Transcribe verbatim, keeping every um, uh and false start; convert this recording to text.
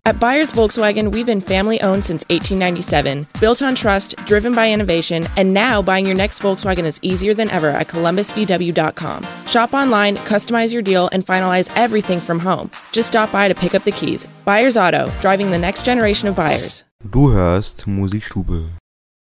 At Buyers Volkswagen, we've been family-owned since eighteen ninety-seven, built on trust, driven by innovation, and now buying your next Volkswagen is easier than ever at columbus v w dot com. Shop online, customize your deal, and finalize everything from home. Just stop by to pick up the keys. Buyers Auto, driving the next generation of buyers. Du hörst Musikstube.